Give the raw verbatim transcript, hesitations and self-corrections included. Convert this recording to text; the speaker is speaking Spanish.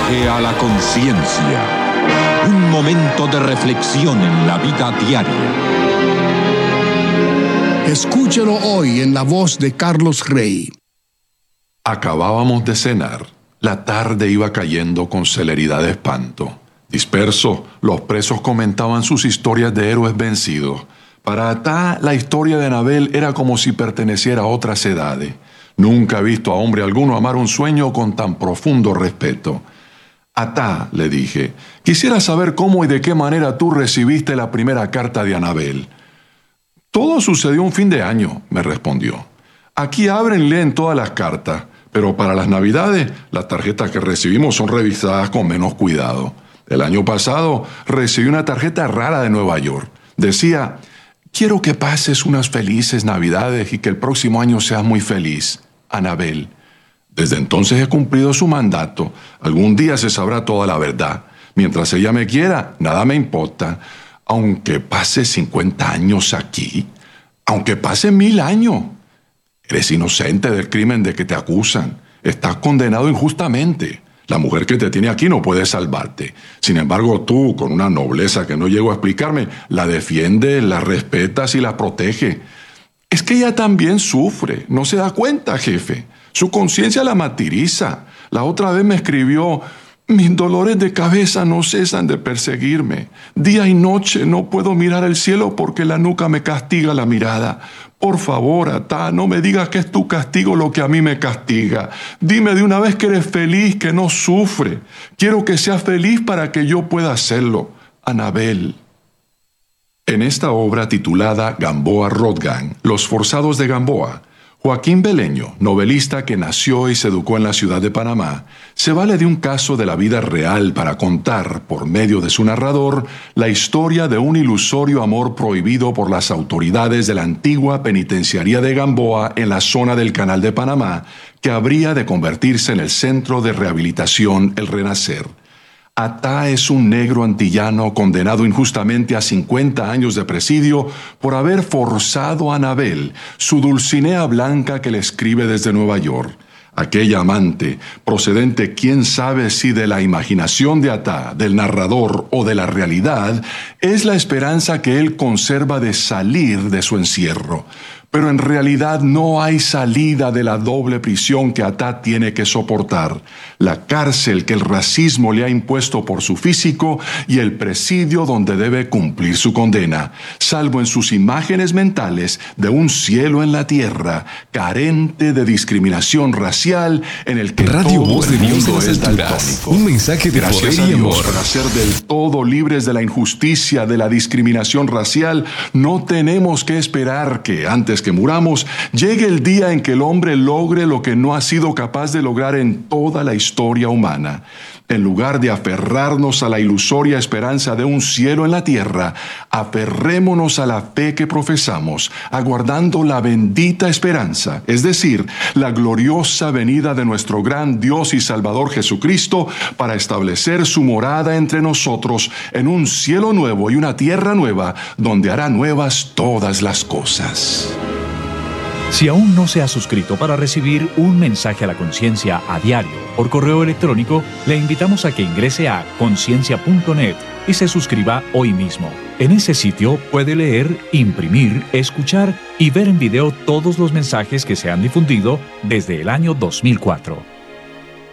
Viaje a la conciencia. Un momento de reflexión en la vida diaria. Escúchelo hoy en la voz de Carlos Rey. Acabábamos de cenar. La tarde iba cayendo con celeridad de espanto. Dispersos, los presos comentaban sus historias de héroes vencidos. Para Atá, la historia de Anabel era como si perteneciera a otras edades. Nunca he visto a hombre alguno amar un sueño con tan profundo respeto. Atá, le dije, quisiera saber cómo y de qué manera tú recibiste la primera carta de Anabel. Todo sucedió un fin de año, me respondió. Aquí abren y leen todas las cartas, pero para las Navidades las tarjetas que recibimos son revisadas con menos cuidado. El año pasado recibí una tarjeta rara de Nueva York. Decía, quiero que pases unas felices Navidades y que el próximo año seas muy feliz. Anabel. Desde entonces he cumplido su mandato. Algún día se sabrá toda la verdad. Mientras ella me quiera, nada me importa. Aunque pase cincuenta años aquí, aunque pase mil años, eres inocente del crimen de que te acusan. Estás condenado injustamente. La mujer que te tiene aquí no puede salvarte. Sin embargo, tú, con una nobleza que no llego a explicarme, la defiendes, la respetas y la proteges. Es que ella también sufre. No se da cuenta, jefe. Su conciencia la martiriza. La otra vez me escribió, mis dolores de cabeza no cesan de perseguirme. Día y noche no puedo mirar el cielo porque la nuca me castiga la mirada. Por favor, Atá, no me digas que es tu castigo lo que a mí me castiga. Dime de una vez que eres feliz, que no sufre. Quiero que seas feliz para que yo pueda hacerlo. Anabel. En esta obra titulada Gamboa Rodgan, Los forzados de Gamboa, Joaquín Beleño, novelista que nació y se educó en la ciudad de Panamá, se vale de un caso de la vida real para contar, por medio de su narrador, la historia de un ilusorio amor prohibido por las autoridades de la antigua penitenciaría de Gamboa en la zona del Canal de Panamá, que habría de convertirse en el centro de rehabilitación El Renacer. Atá es un negro antillano condenado injustamente a cincuenta años de presidio por haber forzado a Anabel, su Dulcinea blanca que le escribe desde Nueva York. Aquella amante, procedente quién sabe si de la imaginación de Atá, del narrador o de la realidad, es la esperanza que él conserva de salir de su encierro. Pero en realidad no hay salida de la doble prisión que Atá tiene que soportar. La cárcel que el racismo le ha impuesto por su físico y el presidio donde debe cumplir su condena, salvo en sus imágenes mentales de un cielo en la tierra, carente de discriminación racial, en el que Radio todo Voz el de Dios de mundo las es alturas. daltónico. Un mensaje de Gracias poder a y Dios, amor. para ser del todo libres de la injusticia, de la discriminación racial, no tenemos que esperar que, antes que muramos, llegue el día en que el hombre logre lo que no ha sido capaz de lograr en toda la historia humana. En lugar de aferrarnos a la ilusoria esperanza de un cielo en la tierra, aferrémonos a la fe que profesamos, aguardando la bendita esperanza, es decir, la gloriosa venida de nuestro gran Dios y Salvador Jesucristo para establecer su morada entre nosotros en un cielo nuevo y una tierra nueva, donde hará nuevas todas las cosas. Si aún no se ha suscrito para recibir un mensaje a la conciencia a diario por correo electrónico, le invitamos a que ingrese a conciencia punto net y se suscriba hoy mismo. En ese sitio puede leer, imprimir, escuchar y ver en video todos los mensajes que se han difundido desde el año dos mil cuatro.